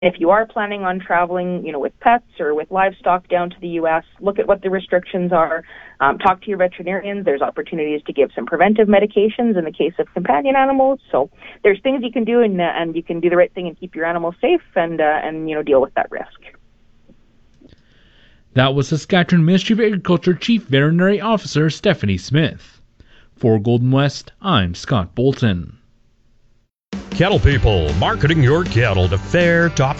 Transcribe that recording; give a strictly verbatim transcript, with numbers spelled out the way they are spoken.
If you are planning on traveling, you know, with pets or with livestock down to the U S, look at what the restrictions are. Um, talk to your veterinarians. There's opportunities to give some preventive medications in the case of companion animals. So there's things you can do, and uh, and you can do the right thing and keep your animals safe, and uh, and you know deal with that risk. That was Saskatchewan Ministry of Agriculture Chief Veterinary Officer Stephanie Smith. For Golden West, I'm Scott Bolton. Cattle People, marketing your cattle to fair, top